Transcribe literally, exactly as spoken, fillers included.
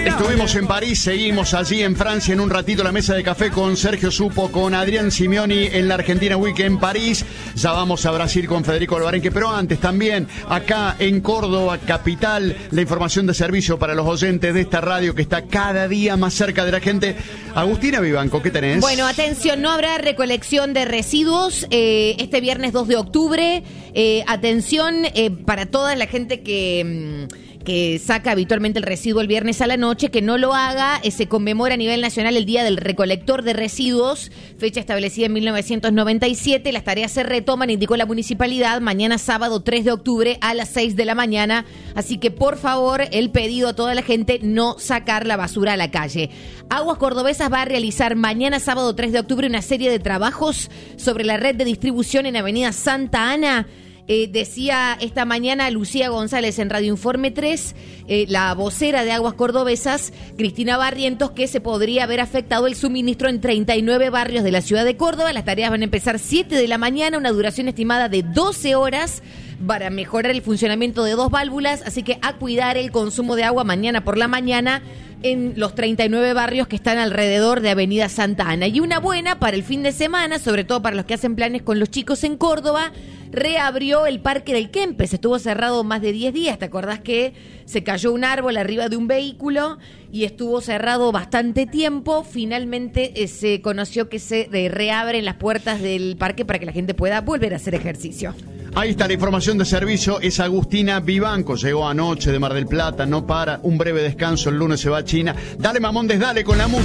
Estuvimos en París, seguimos allí en Francia en un ratito la mesa de café con Sergio Supo, con Adrián Simioni en la Argentina Week en París. Ya vamos a Brasil con Federico Alvarenque, pero antes también acá en Córdoba, capital, la información de servicio para los oyentes de esta radio que está cada día más cerca de la gente. Agustina Vivanco, ¿qué tenés? Bueno, atención, no habrá recolección de residuos eh, este viernes dos de octubre. Eh, atención eh, para toda la gente que... Mmm, que saca habitualmente el residuo el viernes a la noche, que no lo haga. Eh, se conmemora a nivel nacional el Día del Recolector de Residuos, fecha establecida en mil novecientos noventa y siete. Las tareas se retoman, indicó la municipalidad, mañana sábado tres de octubre a las seis de la mañana. Así que, por favor, el pedido a toda la gente, no sacar la basura a la calle. Aguas Cordobesas va a realizar mañana sábado tres de octubre una serie de trabajos sobre la red de distribución en Avenida Santa Ana. Eh, decía esta mañana Lucía González en Radio Informe tres, eh, la vocera de Aguas Cordobesas, Cristina Barrientos, que se podría haber afectado el suministro en treinta y nueve barrios de la ciudad de Córdoba. Las tareas van a empezar siete de la mañana, una duración estimada de doce horas para mejorar el funcionamiento de dos válvulas, así que a cuidar el consumo de agua mañana por la mañana en los treinta y nueve barrios que están alrededor de Avenida Santa Ana. Y una buena para el fin de semana, sobre todo para los que hacen planes con los chicos en Córdoba, reabrió el Parque del Kempes. Estuvo cerrado más de diez días. ¿Te acordás que se cayó un árbol arriba de un vehículo y estuvo cerrado bastante tiempo? Finalmente eh, se conoció que se eh, reabren las puertas del parque para que la gente pueda volver a hacer ejercicio. Ahí está la información de servicio, es Agustina Vivanco, llegó anoche de Mar del Plata, no para, un breve descanso, el lunes se va a China. Dale Mamondes, dale con la música.